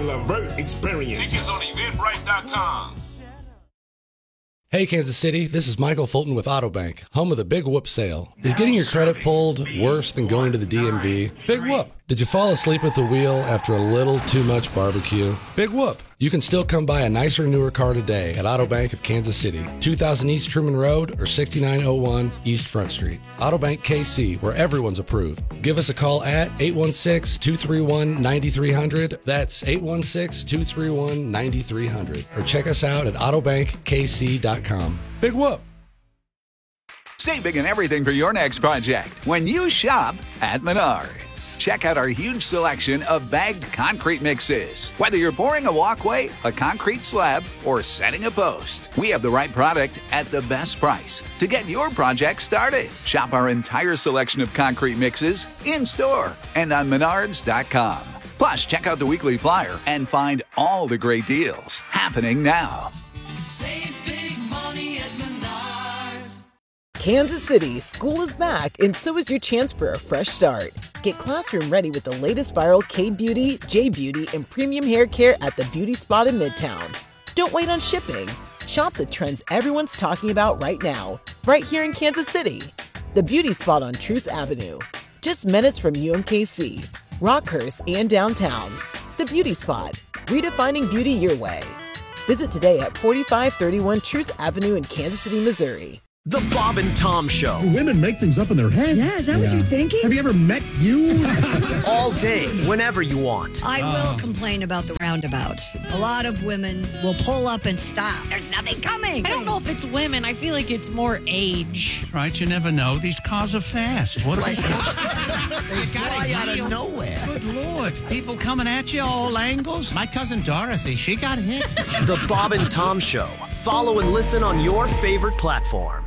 Levert experience. Tickets on Eventbrite.com. Hey Kansas City, this is Michael Fulton with Autobank, home of the Big Whoop sale. Is getting your credit pulled worse than going to the DMV? Big Whoop. Did you fall asleep at the wheel after a little too much barbecue? Big Whoop. You can still come buy a nicer, newer car today at Autobank of Kansas City, 2000 East Truman Road or 6901 East Front Street. Autobank KC, where everyone's approved. Give us a call at 816-231-9300. That's 816-231-9300. Or check us out at autobankkc.com. Big Whoop. Save big on everything for your next project when you shop at Menards. Check out our huge selection of bagged concrete mixes. Whether you're pouring a walkway, a concrete slab, or setting a post, we have the right product at the best price to get your project started. Shop our entire selection of concrete mixes in-store and on Menards.com. Plus, check out the weekly flyer and find all the great deals happening now. Save big money at Menards. Kansas City, school is back, and so is your chance for a fresh start. Get classroom ready with the latest viral K-Beauty, J-Beauty, and premium hair care at the Beauty Spot in Midtown. Don't wait on shipping. Shop the trends everyone's talking about right now, right here in Kansas City. The Beauty Spot on Truce Avenue. Just minutes from UMKC, Rockhurst, and downtown. The Beauty Spot, redefining beauty your way. Visit today at 4531 Truce Avenue in Kansas City, Missouri. The Bob and Tom Show. Women make things up in their head. Yeah, is that what you're thinking? Have you ever met you? All day, whenever you want. I will complain about the roundabouts. A lot of women will pull up and stop. There's nothing coming. I don't know if it's women. I feel like it's more age. Right, you never know. These cars are fast. What they fly out of nowhere. Good Lord. People coming at you all angles. My cousin Dorothy, she got hit. The Bob and Tom Show. Follow and listen on your favorite platform.